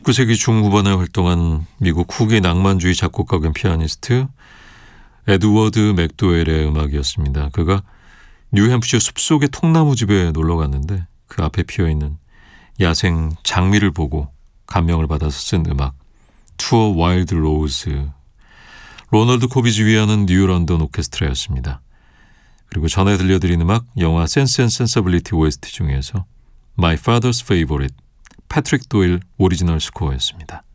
19세기 중후반에 활동한 미국 후기 낭만주의 작곡가 겸 피아니스트 에드워드 맥도웰의 음악이었습니다. 그가 뉴햄프셔 숲속의 통나무집에 놀러 갔는데 그 앞에 피어있는 야생 장미를 보고 감명을 받아서 쓴 음악 투어 와일드 로즈, 로널드 코비지 위하는 뉴 런던 오케스트라였습니다. 그리고 전에 들려드린 음악 영화 센스 앤 센서빌리티 OST 중에서 My Father's Favorite 패트릭 도일 오리지널 스코어였습니다.